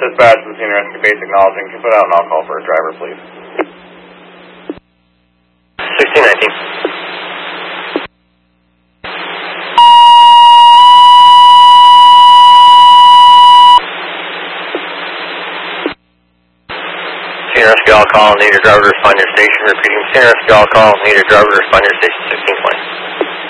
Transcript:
Dispatch to the Senior Rescue Base acknowledging. Can you put out an all-call for a driver, please? 1619. Senior Rescue all call, need your driver to respond to your station. Repeating, Senior Rescue all call, need your driver to respond to your station, 1620.